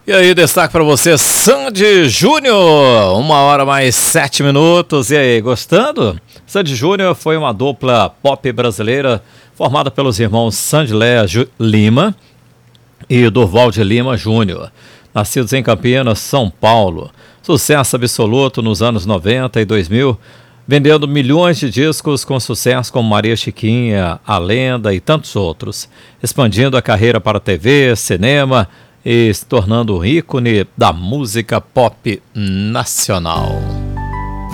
E aí, destaque para você, Sandy Júnior, 1h mais 7 minutos. E aí, gostando? Sandy Júnior foi uma dupla pop brasileira formada pelos irmãos Sandilé Lima e Durval de Lima Júnior, nascidos em Campinas, São Paulo. Sucesso absoluto nos anos 90 e 2000, vendendo milhões de discos com sucesso como Maria Chiquinha, A Lenda e tantos outros, expandindo a carreira para TV, cinema e se tornando um ícone da música pop nacional.